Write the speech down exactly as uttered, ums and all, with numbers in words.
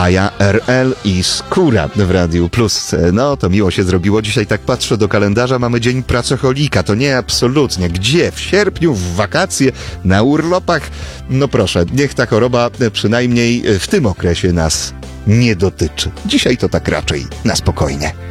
Aja R L i Skóra w Radiu Plus. No, to miło się zrobiło. Dzisiaj tak patrzę do kalendarza, mamy dzień pracocholika. To nie absolutnie. Gdzie? W sierpniu, w wakacje, na urlopach? No proszę, niech ta choroba przynajmniej w tym okresie nas nie dotyczy. Dzisiaj to tak raczej na spokojnie.